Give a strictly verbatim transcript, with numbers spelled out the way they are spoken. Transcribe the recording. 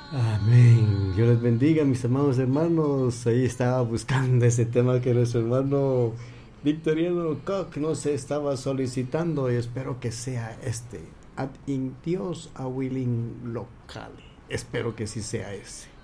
Amén. Dios les bendiga, mis amados hermanos. Ahí estaba buscando ese tema que nuestro hermano Victoriano Koch nos estaba solicitando y espero que sea este. Ad in Dios a willing locale. Espero que sí sea ese.